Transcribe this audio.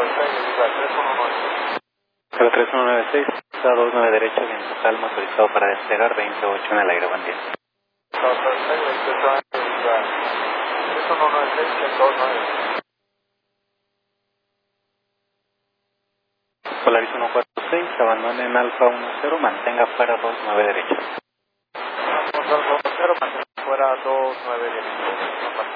0396, está 29 derecho, viento calmo, autorizado para despegar, 28 en el aire, buen día. Polaris 146, abandone en Alfa 10, mantenga fuera 29 derecho. Alfa 10, mantenga fuera 29 derecho.